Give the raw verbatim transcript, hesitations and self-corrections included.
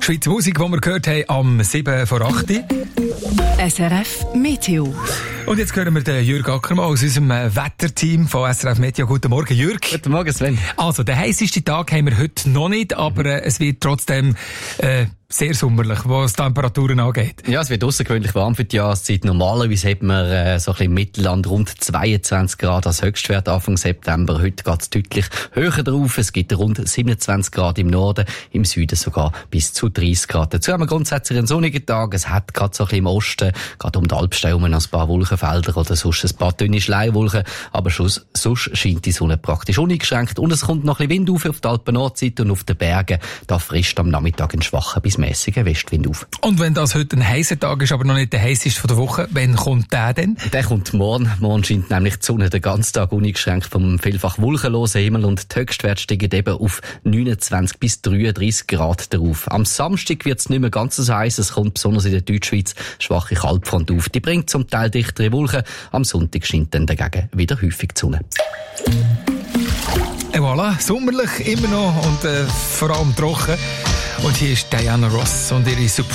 Schweizer Musik, die wir gehört haben am sieben vor acht. S R F Meteo. Und jetzt hören wir den Jürg Ackermann aus unserem Wetterteam von S R F Meteo. Guten Morgen, Jürg. Guten Morgen, Sven. Also, den heisseste Tag haben wir heute noch nicht, aber äh, es wird trotzdem äh, sehr sommerlich, was die Temperaturen angeht. Ja, es wird außergewöhnlich warm für die Jahreszeit. Normalerweise hat man äh, so ein bisschen im Mittelland rund zweiundzwanzig Grad als Höchstwert Anfang September. Heute geht es deutlich höher drauf. Es gibt rund siebenundzwanzig Grad im Norden, im Süden sogar bis zu dreißig Grad. Dazu haben wir grundsätzlich einen sonnigen Tag. Es hat gerade so ein bisschen im Osten, gerade um die Alpsteine herum, ein paar Wolkenfelder oder sonst ein paar dünne Schleiwolken. Aber sonst, sonst scheint die Sonne praktisch uneingeschränkt. Und es kommt noch ein bisschen Wind auf auf der Alpen-Nordseite und auf den Bergen. Da frischt am Nachmittag ein schwacher bis mäßiger Westwind auf. Und wenn das heute ein heißer Tag ist, aber noch nicht der heißeste von der Woche, wann kommt der denn? Der kommt morgen. Morgen scheint nämlich die Sonne den ganzen Tag uneingeschränkt vom vielfach wolkenlosen Himmel und die Höchstwerte steigen eben auf neunundzwanzig bis dreiunddreißig Grad drauf. Am Samstag wird es nicht mehr ganz so heiß. Es kommt besonders in der Deutschschweiz schwache Kaltfront auf. Die bringt zum Teil dichtere Wolken. Am Sonntag scheint dann dagegen wieder häufig die Sonne. Et voilà, sommerlich immer noch und äh, vor allem trocken. Und hier ist Diana Ross und ihre Supreme.